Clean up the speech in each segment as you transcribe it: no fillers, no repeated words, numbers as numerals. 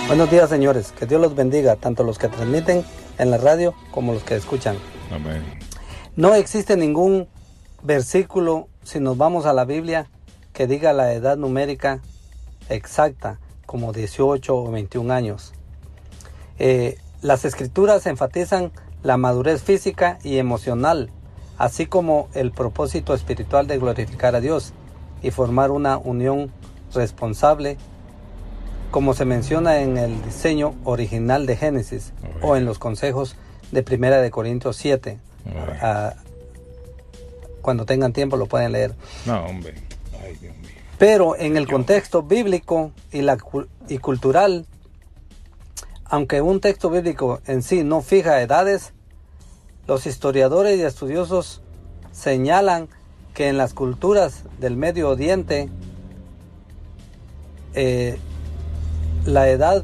Buenos días, señores. Que Dios los bendiga, tanto los que transmiten en la radio como los que escuchan. Amén. No existe ningún versículo, si nos vamos a la Biblia, que diga la edad numérica exacta, como 18 o 21 años. Las escrituras enfatizan la madurez física y emocional, así como el propósito espiritual de glorificar a Dios y formar una unión responsable, como se menciona en el diseño original de Génesis o en los consejos de 1 de Corintios 7. Cuando tengan tiempo lo pueden leer. No, hombre. Ay, Dios mío. Pero en el contexto bíblico y cultural, aunque un texto bíblico en sí no fija edades, los historiadores y estudiosos señalan que en las culturas del Medio Oriente la edad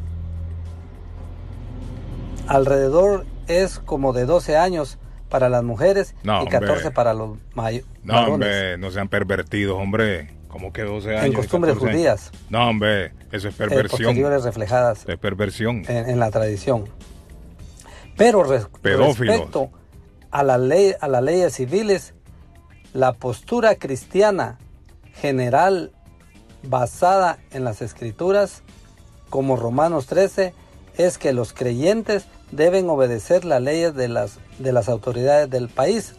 alrededor es como de 12 años para las mujeres y 14 para los varones. No, hombre, no sean pervertidos, hombre. ¿Cómo que 12 años? En costumbres judías. No, hombre, eso es perversión. Posteriores reflejadas es perversión. En la tradición. Pero respecto a las leyes civiles, la postura cristiana general basada en las escrituras, como Romanos 13, es que los creyentes deben obedecer las leyes de las autoridades del país,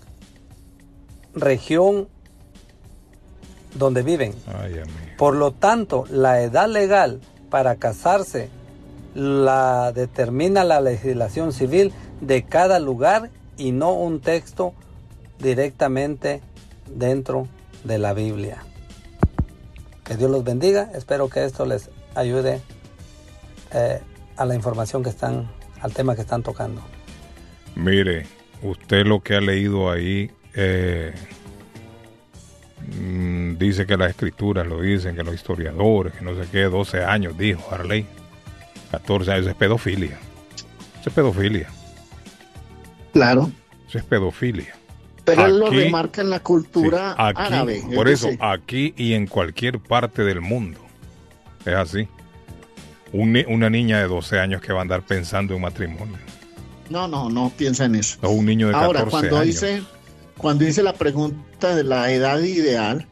región donde viven. Por lo tanto, la edad legal para casarse la determina la legislación civil de cada lugar y no un texto directamente dentro de la Biblia. Que Dios los bendiga. Espero que esto les ayude a la información al tema que están tocando. Mire, usted lo que ha leído ahí dice que las escrituras lo dicen, que los historiadores, que no sé qué, 12 años dijo Arley, 14 años, eso es pedofilia. Eso es pedofilia. Claro. Eso es pedofilia. Pero él lo remarca en la cultura árabe. Por eso, aquí y en cualquier parte del mundo. Es así. Una niña de 12 años que va a andar pensando en matrimonio. No piensa en eso. O un niño de 14 años. Cuando hice la pregunta de la edad ideal,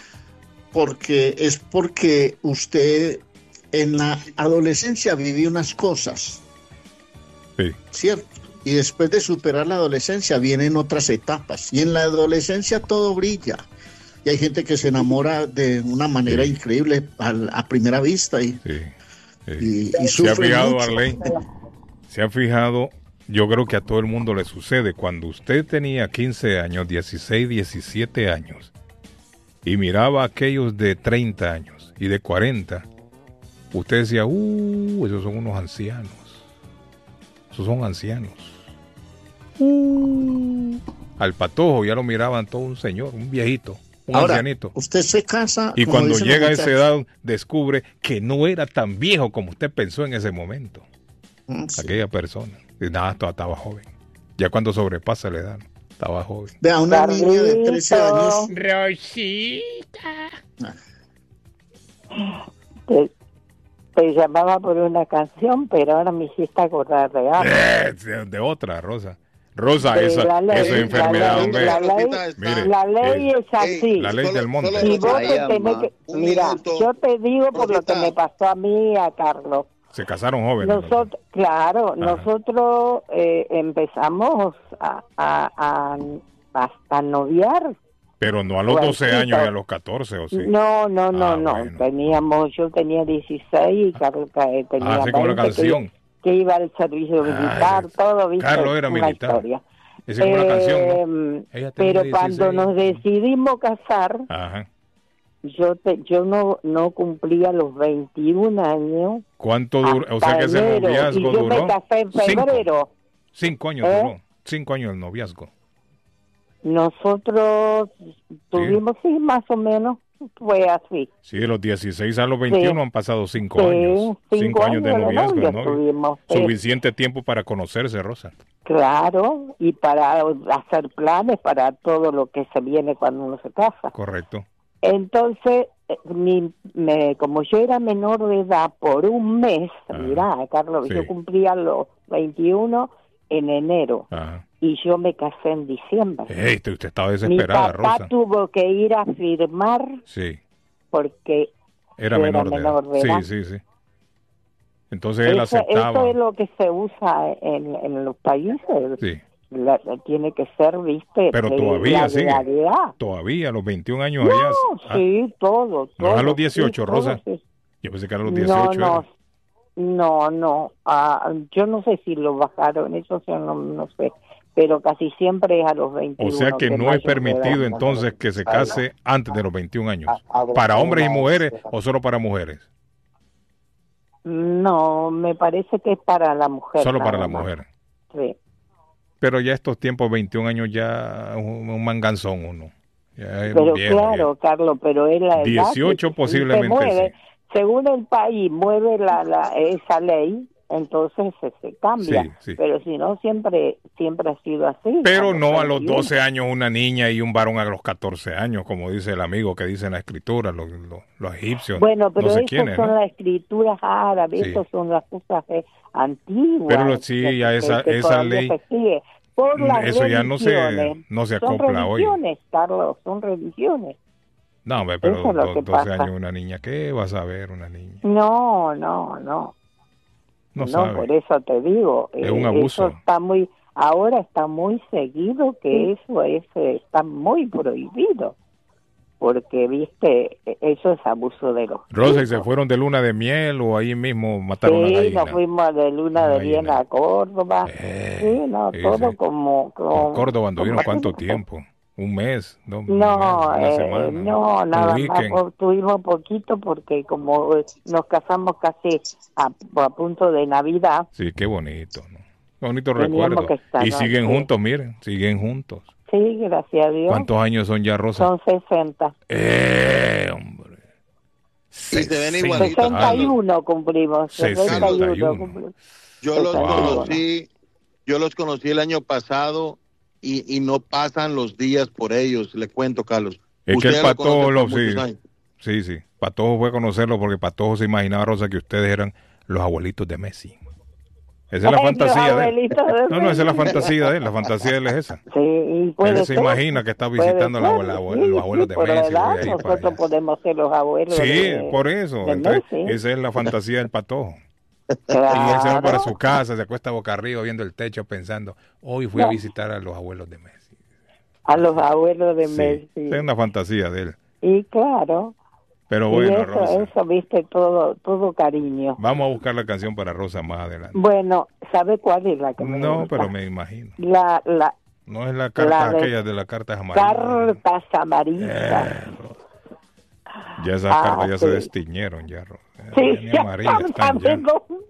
porque usted en la adolescencia vivió unas cosas. Sí. ¿Cierto? Y después de superar la adolescencia vienen otras etapas. Y en la adolescencia todo brilla. Y hay gente que se enamora de una manera increíble a primera vista. Y sufre. ¿Se ha fijado, mucho. Arley? ¿Se ha fijado? Yo creo que a todo el mundo le sucede. Cuando usted tenía 15 años, 16, 17 años, y miraba a aquellos de 30 años y de 40, usted decía, esos son unos ancianos. Esos son ancianos. Al patojo ya lo miraban todo un señor, un viejito, un ancianito. Usted se casa. Y cuando llega a esa edad, descubre que no era tan viejo como usted pensó en ese momento. Sí. Aquella persona. Y nada, estaba joven. Ya cuando sobrepasa la edad, estaba joven. Vea, una niña de 13 años. Rosita. Te llamaba por una canción, pero ahora me hiciste acordar de algo. De otra, Rosa. Rosa, esa es enfermedad, hombre. La ley es así. La ley del monte. Y vos te tenés que... Mira, yo te digo por lo que me pasó a mí y a Carlos. Se casaron jóvenes. Nosotros empezamos hasta noviar. Pero no a los 12 años y a los 14, ¿o sí? No. Bueno. Yo tenía 16 y Carlos tenía 20. Como la canción. Que iba al servicio militar, todo, ¿viste? Carlos era militar. Historia. Es como la canción, ¿no? Pero cuando nos decidimos casar, yo no cumplía los 21 años. ¿Cuánto duró? O sea que ese noviazgo duró. Y yo me casé en febrero. 5 años duró. 5 años el noviazgo. Nosotros tuvimos, más o menos. Fue así. Sí, de los 16 a los 21 han pasado 5 años. 5 años de noviazgo, ¿no? Suficiente tiempo para conocerse, Rosa. Claro, y para hacer planes para todo lo que se viene cuando uno se casa. Correcto. Entonces, como yo era menor de edad por un mes, mirá, Carlos, Sí. yo cumplía los 21 en enero Ajá. y yo me casé en diciembre. Usted estaba Mi desesperada, papá Rosa. tuvo que ir a firmar Sí, porque era yo menor de edad. edad. Sí. Entonces él Eso aceptaba. es lo que se usa en los países. Sí, Tiene que ser, viste, pero todavía la sigue. legalidad. Todavía a los 21 años No, allá. sí, todo. No es a los todo, 18, sí, Rosa. todo, sí. Yo pensé que era a los 18. No, era. no. Yo no sé si lo bajaron, eso sí, no sé. Pero casi siempre es a los 21. O sea que no es permitido entonces que se case antes de los 21 años. ¿Para hombres y mujeres o solo para mujeres? No, me parece que es para la mujer. Solo para nada la más. mujer. Sí. Pero ya estos tiempos, 21 años ya un manganzón uno. Ya es Pero viejo, claro, ya. Carlos, pero es la edad 18 que posiblemente se mueve, sí. según el país mueve esa ley, entonces se cambia. Sí. Pero si no, siempre ha sido así. Pero no a los 21. 12 años una niña y un varón a los 14 años, como dice el amigo que dice en la escritura, los egipcios. Bueno, pero no sé esas quiénes, son ¿no? las escrituras árabes, Sí. esas son las cosas antiguas. Pero sí, ya esa todavía ley, se sigue. Por las eso ya no se religiones. acopla son hoy. religiones, Carlos, son religiones. No, hombre, pero Eso es lo que 12 pasa. años una niña, ¿qué vas a ver una niña? No. No sabe. Por eso te digo. Es un abuso. Eso ahora está muy seguido que eso está muy prohibido. Porque, viste, eso es abuso de los Rosa, ¿y chicos. se fueron de luna de miel o ahí mismo mataron a Sí, gallina? nos fuimos de luna de miel a Córdoba. Sí, Sí, todo sí. como... ¿En Córdoba anduvieron como cuánto tiene que ser. tiempo? ¿Un mes? ¿2 meses? No, ¿Una semana? no, ¿Un nada más, weekend? tuvimos poquito porque como nos casamos casi a punto de Navidad. Sí, qué bonito, ¿no? Bonito Teníamos recuerdo. que estar, Y ¿no? siguen Sí. juntos, miren, siguen juntos. Sí, gracias a Dios. ¿Cuántos años son ya, Rosa? Son 60. Hombre. Y se ven igualitos. 61 cumplimos. 61. Cumplimos. Yo los 61. conocí el año pasado y no pasan los días por ellos, le cuento, Carlos. Es que el Usted lo conoce Patojo, por muchos años. sí. Patojo fue a conocerlo porque Patojo se imaginaba, Rosa, que ustedes eran los abuelitos de Messi. Esa es la Ay, fantasía los de él. abuelitos de No, esa es la Messi. fantasía de él. La fantasía de él es esa. Sí, y puede Él se ser. imagina que está Puede visitando ser, los abuelos de por la Messi. edad, voy a ir para nosotros allá. podemos ser los abuelos Sí, por eso. de Entonces, Messi. esa es la fantasía del Patojo. Claro. Y él se va para su casa, se acuesta boca arriba viendo el techo pensando, hoy fui a visitar a los abuelos de Messi. A los abuelos de Sí, Messi. esa es una fantasía de él. Y claro. Pero Y bueno, Rosa, eso, viste, todo cariño. vamos a buscar la canción para Rosa más adelante. Bueno, ¿sabe cuál es la que me No, gusta? pero me imagino. La No es la carta de aquella de la carta amarilla. cartas amarillas. Ya esas cartas ya se sí. destiñeron ya, Rosa. Sí, Ni ya amarillas están ya.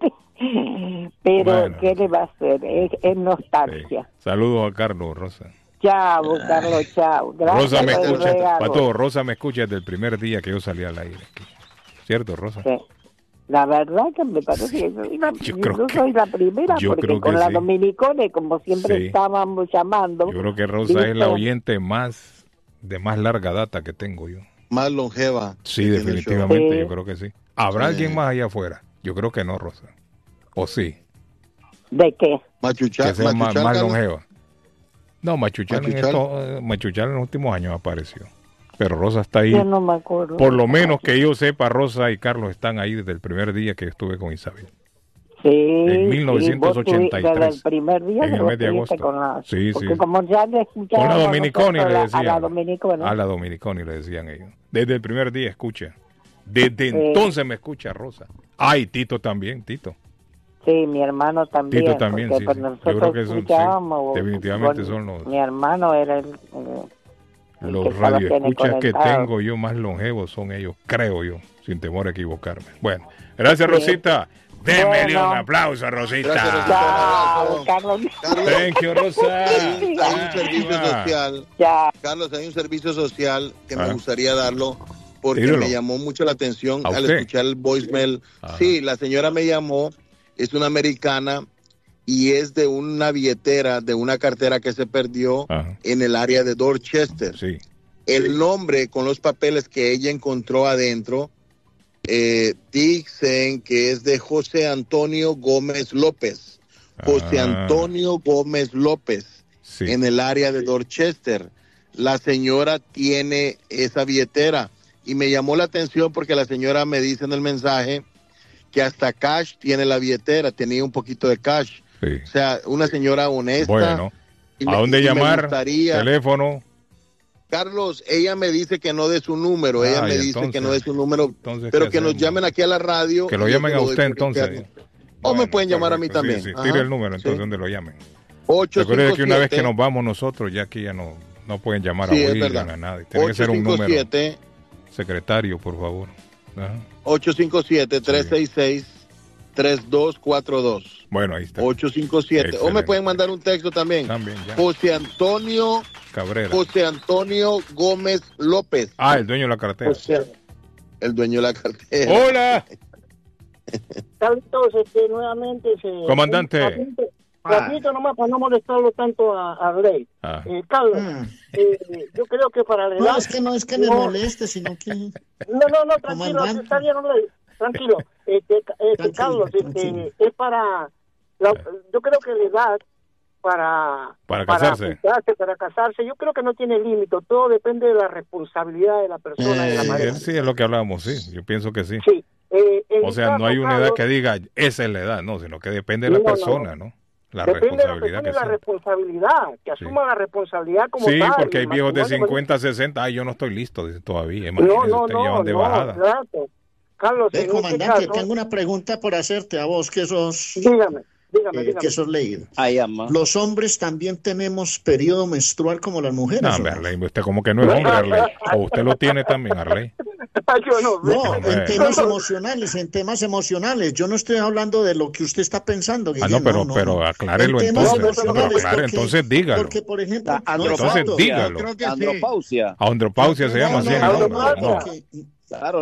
Pero, Bueno, ¿qué le va a hacer? Es Sí. nostalgia. Saludos a Carlos, Rosa. Chao, Carlos, chao. Gracias Rosa me por el escucha, regalo. Pato, Rosa me escucha desde el primer día que yo salí al aire aquí. ¿Cierto, Rosa? Sí. La verdad que me parece que Yo creo yo que- soy la primera, yo porque creo con que la sí. Dominicone, como siempre Sí. estábamos llamando. Yo creo que Rosa es la ¿viste? oyente de más larga data que tengo yo. Más longeva. Sí, que tiene el show. definitivamente, Sí. yo creo que sí. ¿Habrá Sí. alguien más allá afuera? Yo creo que no, Rosa. ¿O sí? ¿De qué? Machuchal, Que sea más Carlos. longeva. No, Machuchal Machuchal. Machuchal en los últimos años apareció. Pero Rosa está ahí. Yo no me acuerdo. Por lo menos que yo sepa, Rosa y Carlos están ahí desde el primer día que estuve con Isabel. Sí, En 1983, desde el primer día en que el vos mes de estuviste agosto. con la... Sí, porque sí. como ya le escuchábamos Con la Dominiconi nosotros le decían. a la Dominiconi. A la Dominiconi le decían ellos. Desde el primer día escucha. Desde entonces me escucha Rosa. Ay, Tito también, Tito. Sí, mi hermano también. Tito también, porque sí, pues sí. nosotros Yo creo que son, sí, escuchábamos, definitivamente con- son los- Mi hermano era el que Los estaba radioescuchas que conectado. tengo yo más longevos son ellos, creo yo, sin temor a equivocarme. Bueno, gracias, Sí. Rosita. Démele Bueno. un aplauso, Rosita. Gracias, Rosita. Chao, Carlos. Carlos, Thank you, Rosa. hay un servicio social. Ya. Carlos, hay un servicio social que Ah. me gustaría darlo porque Dígalo. me llamó mucho la atención ¿A al usted? escuchar el voicemail. Ajá. Sí, la señora me llamó, es una americana y es de una billetera, de una cartera que se perdió Ajá. en el área de Dorchester. Sí. El nombre con los papeles que ella encontró adentro, dicen que es de José Antonio Gómez López. José Antonio Gómez López, sí, en el área de Dorchester. La señora tiene esa billetera y me llamó la atención porque la señora me dice en el mensaje que hasta cash tiene la billetera, tenía un poquito de cash. sí. O sea, una señora honesta. Bueno, ¿a dónde llamar? Teléfono. Carlos, ella me dice que no dé su número, ella me dice entonces, que no dé su número, entonces, pero que nos llamen aquí a la radio. Que lo llamen a usted entonces. O me pueden llamar a mí también. Sí, tire el número entonces donde lo llamen. 857. Recuerde que una vez que nos vamos nosotros, ya aquí ya no pueden llamar a William, a nadie. Tiene que ser un número. Secretario, por favor. 857-366-3242. Bueno, ahí está. 857. Excelente. O me pueden mandar un texto también. Ya. José Antonio Cabrera. José Antonio Gómez López. El dueño de la cartera. El dueño de la cartera. ¡Hola! Carlitos, nuevamente... Comandante. Rapidito nomás para no molestarlo tanto a Rey. Carlos, yo creo que para la edad... No es que me moleste, sino que... No, tranquilo, está bien, Rey, tranquilo. Carlos, es para... yo creo que la edad para casarse, yo creo que no tiene límite, todo depende de la responsabilidad de la persona, de la pareja. Sí, es lo que hablábamos, sí, yo pienso que sí. Sí. O sea, no hay una edad que diga, esa es la edad, no, sino que depende de la persona, ¿no? La responsabilidad de la responsabilidad, que asuma la responsabilidad como tal. Sí, porque hay viejos de 50, 60, yo no estoy listo, dice, todavía. Llevan de bajada. Claro. Carlos, comandante, tengo una pregunta por hacerte a vos, que sos... Dígame. Que sos leído. Los hombres también tenemos periodo menstrual como las mujeres. No, hombre, Arley, usted como que no es hombre, Arley. O usted lo tiene también, Arley. No, en temas emocionales. Yo no estoy hablando de lo que usted está pensando. Guillén, pero aclárelo entonces dígalo. Porque, por ejemplo, entonces dígalo. Andropausia se llama así. Claro,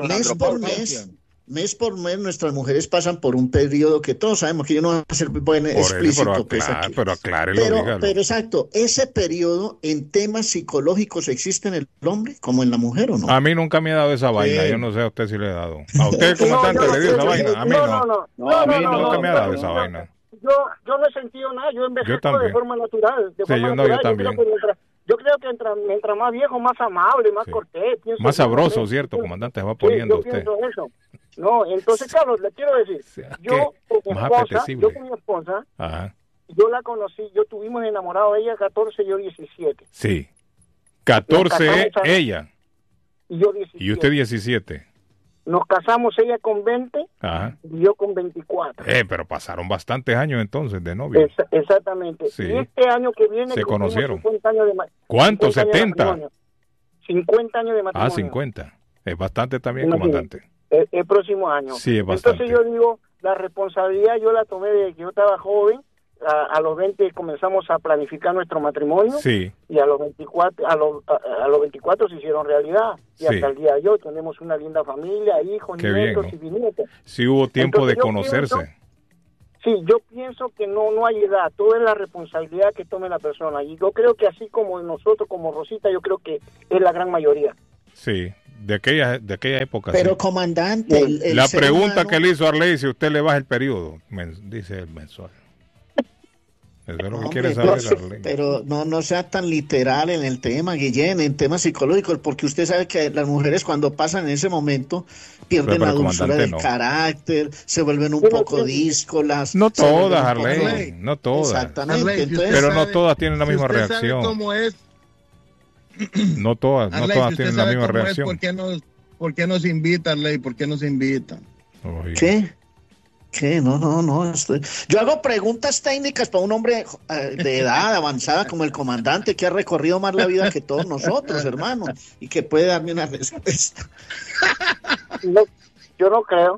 mes por mes nuestras mujeres pasan por un periodo que todos sabemos, que yo no voy a ser explícito. Pero aclárelo, dígalo. Pero exacto, ese periodo en temas psicológicos existe en el hombre como en la mujer, ¿o no? A mí nunca me ha dado esa vaina, yo no sé a usted si le he dado. ¿A usted, comandante, le dio esa vaina? A mí no. A mí nunca me ha dado esa vaina. Yo no he sentido nada, yo envejezco de forma natural. Yo también. Yo creo que mientras más viejo, más amable, más cortés. Más sabroso, ¿cierto, comandante? Se va poniendo usted. Eso. No, entonces, Carlos, le quiero decir, yo con mi esposa, yo la conocí, tuvimos enamorados, ella 14, yo 17. Sí, 14 ella. Y yo 17. Y usted 17. Nos casamos ella con 20 y yo con 24. Pero pasaron bastantes años entonces de novio. Exactamente. Sí. Y este año que viene se conocieron. 50 años de ¿Cuánto? 70. 50 años de matrimonio. 50. Es bastante también, comandante. El próximo año. Sí, es bastante. Entonces yo digo, la responsabilidad yo la tomé desde que yo estaba joven. A los 20 comenzamos a planificar nuestro matrimonio. Sí. Y a los 24 se hicieron realidad. Y hasta el día de hoy tenemos una linda familia, hijos, nietos y bisnietos. Sí hubo tiempo de conocerse. Yo pienso que no hay edad, todo es la responsabilidad que tome la persona. Y yo creo que así como nosotros, como Rosita, yo creo que es la gran mayoría. Sí, de aquella época. Pero sí. Comandante, la pregunta que le hizo Arley, si usted le baja el periodo, dice el mensual. Eso es lo que quiere saber, Arley. Pero no sea tan literal en el tema, Guillén, en temas psicológicos, porque usted sabe que las mujeres cuando pasan en ese momento pierden la dulzura del carácter, se vuelven un poco díscolas. No todas, Arley, no todas. Exactamente. Arley, entonces, pero no todas tienen la misma reacción. ¿Cómo es? No todas tienen la misma reacción. ¿Por qué nos invita, Arley? ¿Por qué nos invitan? ¿Qué? No. Yo hago preguntas técnicas para un hombre de edad avanzada como el comandante que ha recorrido más la vida que todos nosotros, hermano, y que puede darme una respuesta. No, yo no creo.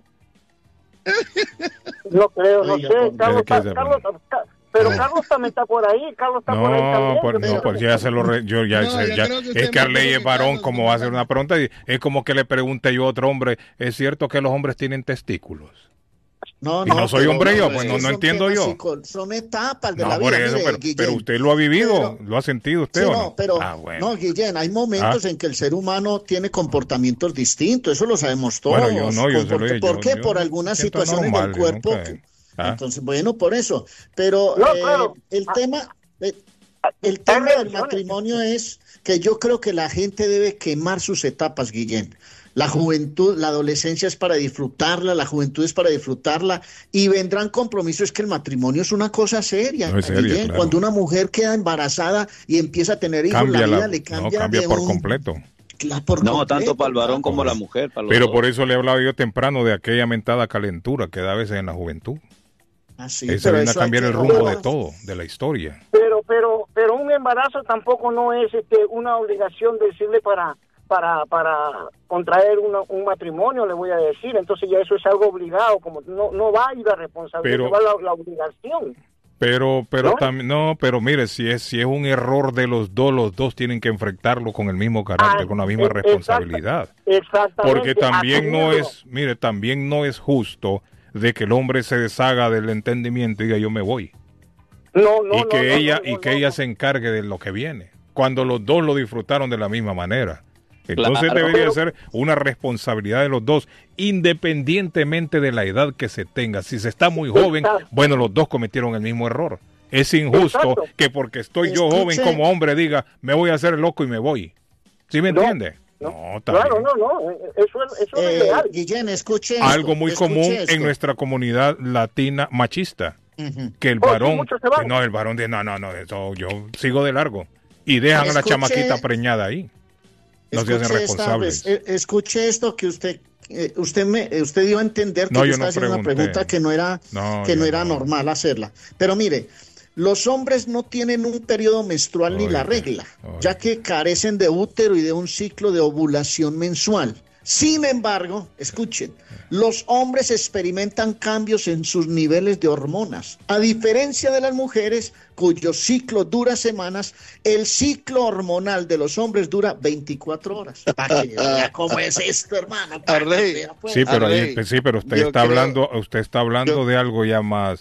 No sé. Carlos, pero Carlos también está por ahí. Carlos está por ahí también. Pues ya se lo... es que Arley es varón, como va a hacer una pregunta, y es como que le pregunte yo a otro hombre, ¿es cierto que los hombres tienen testículos? No, y no soy hombre yo, pues no entiendo yo. Son etapas de la vida. Por eso, pero usted lo ha vivido, lo ha sentido usted, sí, ¿o no? Pero, no, Guillén, hay momentos en que el ser humano tiene comportamientos distintos, eso lo sabemos todos. Bueno, yo no, yo se lo he ¿Por qué? Por algunas situaciones del cuerpo. Entonces, bueno, por eso. Pero el tema del matrimonio es que yo creo que la gente debe quemar sus etapas, Guillén. La juventud, la adolescencia es para disfrutarla, la juventud es para disfrutarla y vendrán compromisos. Es que el matrimonio es una cosa seria. No es seria, claro. Cuando una mujer queda embarazada y empieza a tener hijos, la vida le cambia por completo. Tanto para el varón como la mujer. Pero por eso le hablaba yo temprano de aquella mentada calentura que da a veces en la juventud. Eso viene a cambiar el rumbo de todo, de la historia. Pero un embarazo tampoco no es una obligación decirle para contraer un matrimonio, le voy a decir. Entonces ya eso es algo obligado, como no va a ir la responsabilidad, va la obligación. Pero mire, si es un error de los dos tienen que enfrentarlo con el mismo carácter, con la misma responsabilidad. Exactamente. Porque también también no es justo de que el hombre se deshaga del entendimiento y diga yo me voy. Y que ella se encargue de lo que viene, cuando los dos lo disfrutaron de la misma manera. Entonces debería ser una responsabilidad de los dos, independientemente de la edad que se tenga. Si se está muy joven, bueno, los dos cometieron el mismo error. Es injusto que porque estoy yo joven como hombre diga, me voy a hacer loco y me voy. ¿Sí me entiende? Claro, eso es legal. Guillén, escuche algo muy común en nuestra comunidad latina machista, que el varón, el varón dice, no, eso yo sigo de largo. Y dejan a la chamaquita preñada ahí. No se hacen responsables. Escuche esto que usted dio a entender que yo estaba haciendo una pregunta que no era normal hacerla. Pero mire, los hombres no tienen un periodo menstrual ni la regla, ya que carecen de útero y de un ciclo de ovulación mensual. Sin embargo, escuchen, los hombres experimentan cambios en sus niveles de hormonas. A diferencia de las mujeres, cuyo ciclo dura semanas, el ciclo hormonal de los hombres dura 24 horas. ¿Cómo es esto, hermano? Sí, pero usted está hablando de algo ya más,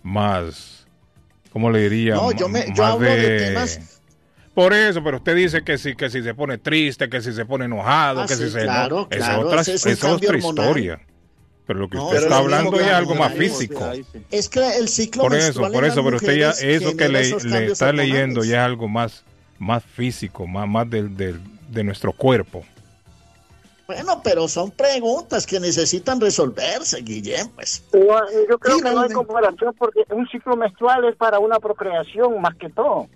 ¿cómo le diría? No, yo hablo de temas. Por eso, pero usted dice que si se pone triste, que si se pone enojado, que si se... Claro, es otra historia. Pero lo que usted está hablando ya es algo más físico. Es que el ciclo menstrual por eso, pero usted ya, eso que le está leyendo ya es algo más físico, más de nuestro cuerpo. Bueno, pero son preguntas que necesitan resolverse, Guillén, pues. Yo creo que no hay comparación porque un ciclo menstrual es para una procreación más que todo.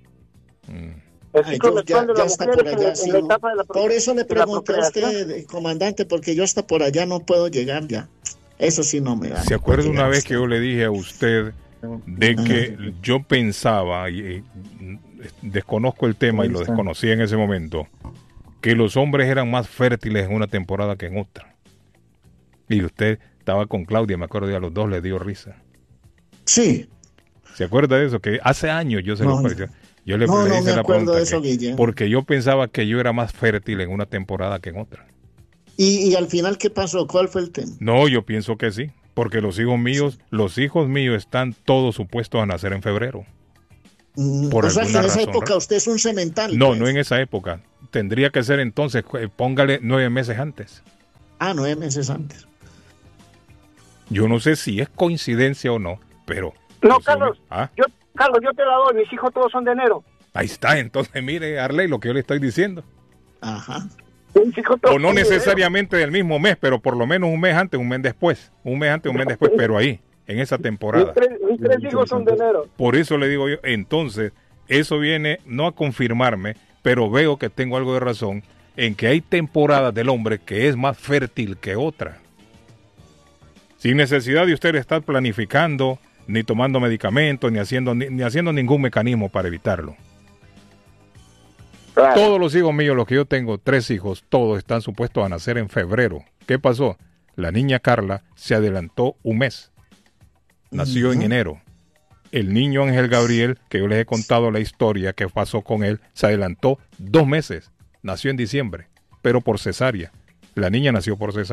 Por eso le pregunté a usted, comandante, porque yo hasta por allá no puedo llegar ya. Eso sí no me da. ¿Se acuerda una vez que yo le dije a usted de que yo pensaba, y desconozco el tema y lo desconocí en ese momento, que los hombres eran más fértiles en una temporada que en otra? Y usted estaba con Claudia, me acuerdo, y a los dos les dio risa. Sí. ¿Se acuerda de eso? Que hace años yo se lo parecía. Yo le hice la pregunta porque yo pensaba que yo era más fértil en una temporada que en otra. ¿Y al final qué pasó? ¿Cuál fue el tema? No, yo pienso que sí, porque los hijos míos están todos supuestos a nacer en febrero. O sea, que en esa época usted es un semental. No, no en esa época. Tendría que ser entonces, póngale 9 meses antes. 9 meses antes. Yo no sé si es coincidencia o no, pero... No, Carlos, Carlos, yo te la doy, mis hijos todos son de enero. Ahí está, entonces mire, Arley, lo que yo le estoy diciendo. Ajá. O no necesariamente del mismo mes, pero por lo menos un mes antes, un mes después. Un mes antes, un mes después, pero ahí, en esa temporada. Mis tres hijos son de enero. Por eso le digo yo, entonces, eso viene no a confirmarme, pero veo que tengo algo de razón en que hay temporadas del hombre que es más fértil que otra. Sin necesidad de usted estar planificando, ni tomando medicamentos, ni haciendo ningún mecanismo para evitarlo. Claro. Todos los hijos míos, los que yo tengo, 3 hijos, todos están supuestos a nacer en febrero. ¿Qué pasó? La niña Carla se adelantó un mes. Nació en enero. El niño Ángel Gabriel, que yo les he contado la historia que pasó con él, se adelantó 2 meses. Nació en diciembre, pero por cesárea. La niña nació por cesárea.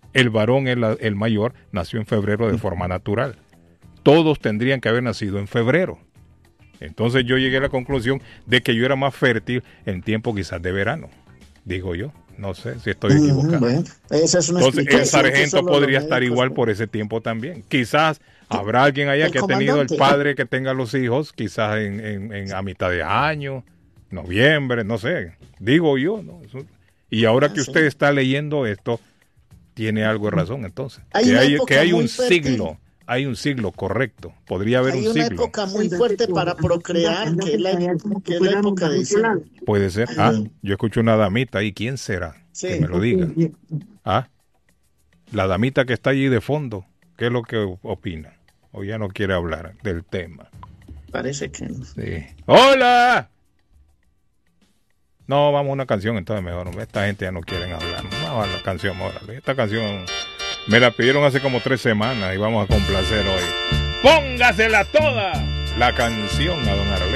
El varón, el mayor, nació en febrero de forma natural. Todos tendrían que haber nacido en febrero. Entonces yo llegué a la conclusión de que yo era más fértil en tiempo quizás de verano, digo yo. No sé si estoy equivocado. Bueno, esa es una entonces el sargento podría estar igual por ese tiempo también. Quizás habrá alguien allá que ha tenido el padre que tenga los hijos, quizás a mitad de año, noviembre, no sé. Digo yo, ¿no? Y ahora que usted está leyendo esto, tiene algo de razón entonces. Que hay un siglo. Hay un siglo correcto, podría haber un siglo. Hay una época muy fuerte para procrear, que es la época de diciembre. Puede ser. Yo escucho una damita ahí, ¿quién será? Sí. Que me lo diga. La damita que está allí de fondo, ¿qué es lo que opina? O ya no quiere hablar del tema. Parece que no. Sí. ¡Hola! No, vamos a una canción entonces mejor. Esta gente ya no quieren hablar. Vamos a la canción ahora. Esta canción me la pidieron hace como 3 semanas y vamos a complacer hoy. ¡Póngasela toda! La canción a don Arley.